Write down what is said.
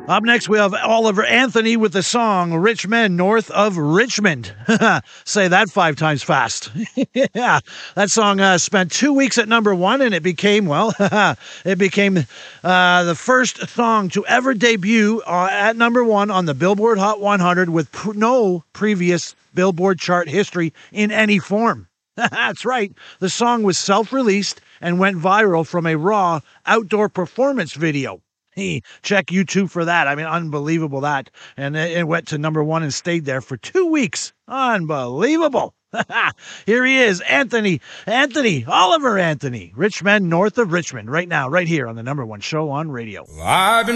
Up next, we have Oliver Anthony with the song Rich Men North of Richmond. Say that 5 times fast. Yeah, that song spent 2 weeks at number 1, and it became, well, it became the first song to ever debut at number 1 on the Billboard Hot 100 with no previous Billboard chart history in any form. That's right. The song was self-released and went viral from a raw outdoor performance video. Hey, check YouTube for that. I mean, unbelievable that. And it went to number 1 and stayed there for 2 weeks. Unbelievable. Here he is, Oliver Anthony, Rich Men North of Richmond, right now, right here on the number 1 show on radio. I've been